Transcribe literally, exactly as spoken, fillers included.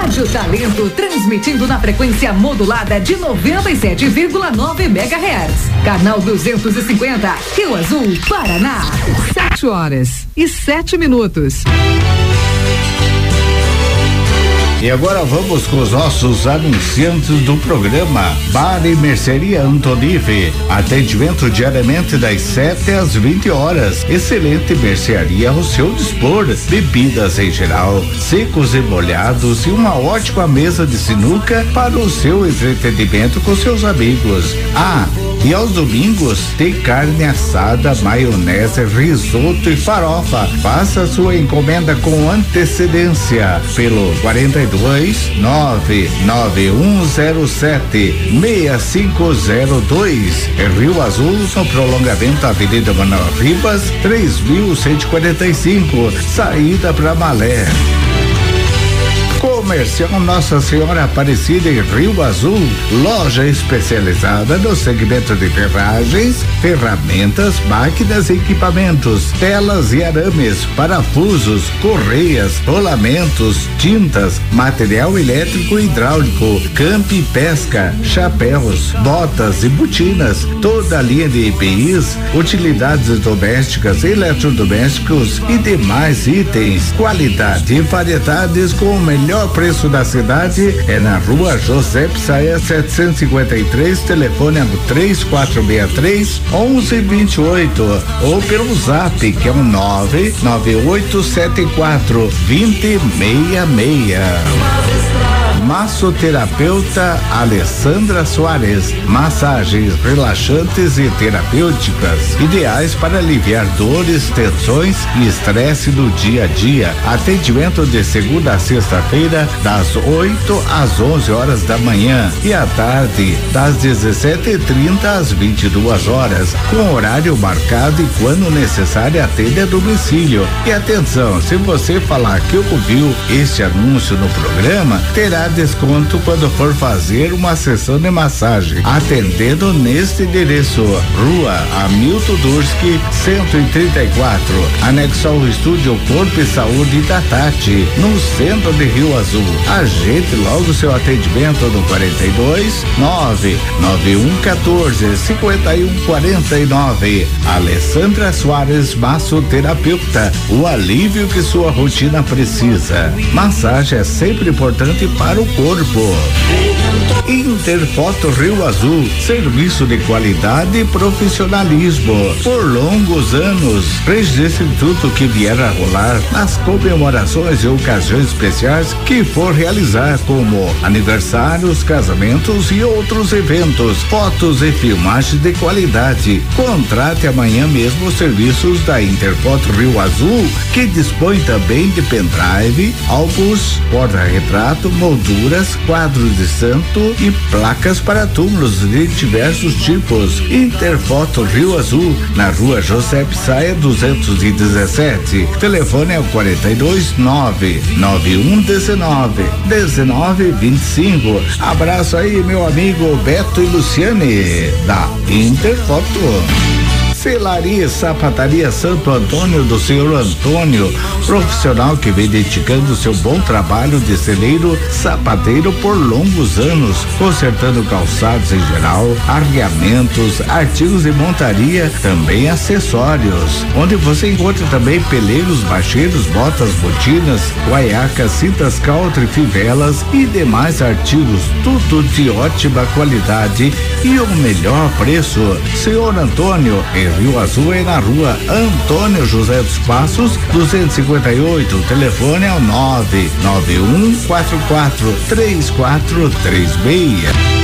Rádio Talento, transmitindo na frequência modulada de noventa e sete vírgula nove megahertz. Canal duzentos e cinquenta, Rio Azul, Paraná. Sete horas e sete minutos. E agora vamos com os nossos anunciantes do programa. Bar e Mercearia Antonive. Atendimento diariamente das sete às vinte horas. Excelente mercearia ao seu dispor. Bebidas em geral, secos e molhados e uma ótima mesa de sinuca para o seu entretenimento com seus amigos. Ah, e aos domingos tem carne assada, maionese, risoto e farofa. Faça sua encomenda com antecedência pelo quarenta e dois, nove nove um zero sete, seis cinco zero dois. Em Rio Azul, no prolongamento Avenida Manuel Ribas, três mil cento e quarenta e cinco, saída para Malé. Comercial Nossa Senhora Aparecida em Rio Azul, loja especializada no segmento de ferragens, ferramentas, máquinas e equipamentos, telas e arames, parafusos, correias, rolamentos, tintas, material elétrico e hidráulico, camp e pesca, chapéus, botas e botinas, toda a linha de E P Is, utilidades domésticas, eletrodomésticos e demais itens, qualidade e variedades com o melhor melhor preço da cidade é na rua José Psaia setecentos e cinquenta e três, telefone é três quatro seis três, onze vinte e oito, ou pelo zap que é um nove nove oito sete quatro, dois zero seis seis. Massoterapeuta Alessandra Soares, massagens relaxantes e terapêuticas, ideais para aliviar dores, tensões e estresse do dia a dia. Atendimento de segunda a sexta-feira, das oito às onze horas da manhã e à tarde, das dezessete e trinta às vinte e duas horas, com horário marcado e quando necessário atende a domicílio. E atenção, se você falar que ouviu este anúncio no programa, terá desconto quando for fazer uma sessão de massagem, atendendo neste endereço: Rua Hamilton Durski, cento e trinta e quatro, anexo ao Estúdio Corpo e Saúde da Tati, no centro de Rio Azul. Agende logo seu atendimento no quarenta e dois, nove nove um um quatro, cinquenta e um quarenta e nove. Alessandra Soares, massoterapeuta, o alívio que sua rotina precisa. Massagem é sempre importante para o corpo. Interfoto Rio Azul, serviço de qualidade e profissionalismo por longos anos. Registre tudo que vier a rolar nas comemorações e ocasiões especiais que for realizar, como aniversários, casamentos e outros eventos. Fotos e filmagens de qualidade. Contrate amanhã mesmo os serviços da Interfoto Rio Azul, que dispõe também de pendrive, álbuns, porta-retrato, molduras, quadros de santo e placas para túmulos de diversos tipos. Interfoto Rio Azul, na rua José Psaia duzentos e dezessete. Telefone é o quarenta e dois, nove nove um dezenove, dezenove vinte e cinco. Abraço aí, meu amigo Beto e Luciane, da Interfoto. Celaria e Sapataria Santo Antônio do senhor Antônio, profissional que vem dedicando seu bom trabalho de celeiro sapateiro por longos anos, consertando calçados em geral, arreamentos, artigos de montaria, também acessórios, onde você encontra também peleiros, bacheiros, botas, botinas, guaiacas, cintas country, fivelas e demais artigos, tudo de ótima qualidade e o melhor preço. Senhor Antônio, em Rio Azul é na rua Antônio José dos Passos, duzentos e cinquenta e oito. O telefone é o nove nove um quatro quatro três quatro três seis.